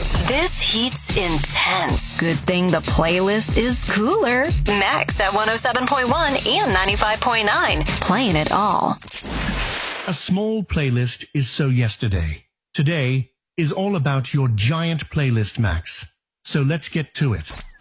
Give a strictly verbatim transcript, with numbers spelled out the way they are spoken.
This heat's intense. Good thing the playlist is cooler. Max at one oh seven point one and ninety-five point nine. Playing it all. A small playlist is so yesterday. Today is all about your giant playlist, Max. So let's get to it.